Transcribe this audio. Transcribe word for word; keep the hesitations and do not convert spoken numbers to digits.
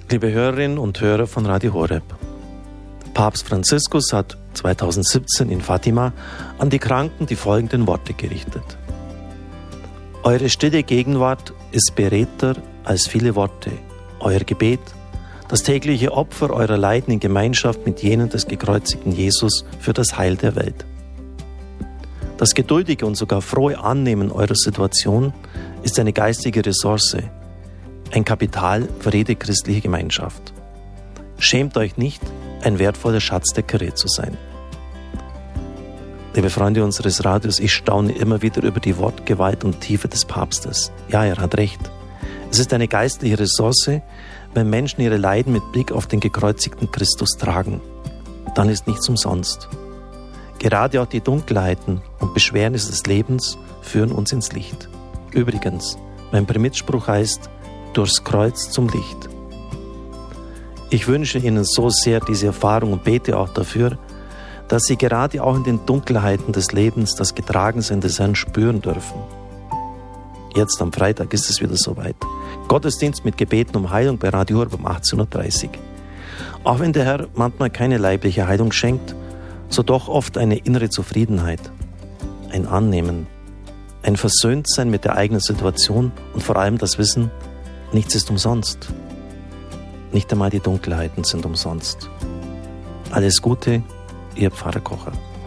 Liebe Hörerinnen und Hörer von Radio Horeb, Papst Franziskus hat zweitausendsiebzehn in Fatima an die Kranken die folgenden Worte gerichtet. Eure stille Gegenwart ist beredter als viele Worte. Euer Gebet, das tägliche Opfer eurer Leiden in Gemeinschaft mit jenen des gekreuzigten Jesus für das Heil der Welt. Das geduldige und sogar frohe Annehmen eurer Situation ist eine geistige Ressource, ein Kapital für jede christliche Gemeinschaft. Schämt euch nicht, ein wertvoller Schatz der Kirche zu sein. Liebe Freunde unseres Radios, ich staune immer wieder über die Wortgewalt und Tiefe des Papstes. Ja, er hat recht. Es ist eine geistliche Ressource, wenn Menschen ihre Leiden mit Blick auf den gekreuzigten Christus tragen. Dann ist nichts umsonst. Gerade auch die Dunkelheiten und Beschwernisse des Lebens führen uns ins Licht. Übrigens, mein Primitspruch heißt, durchs Kreuz zum Licht. Ich wünsche Ihnen so sehr diese Erfahrung und bete auch dafür, dass Sie gerade auch in den Dunkelheiten des Lebens das Getragensein des Herrn spüren dürfen. Jetzt am Freitag ist es wieder soweit. Gottesdienst mit Gebeten um Heilung bei Radio Horeb um achtzehn Uhr dreißig. Auch wenn der Herr manchmal keine leibliche Heilung schenkt, so doch oft eine innere Zufriedenheit, ein Annehmen, ein Versöhntsein mit der eigenen Situation und vor allem das Wissen, nichts ist umsonst. Nicht einmal die Dunkelheiten sind umsonst. Alles Gute, Ihr Pfarrer Kocher.